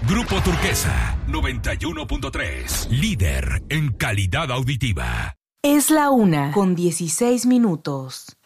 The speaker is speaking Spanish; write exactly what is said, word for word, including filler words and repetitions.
Grupo Turquesa, noventa y uno punto tres. Líder en calidad auditiva. Es la una con dieciséis minutos.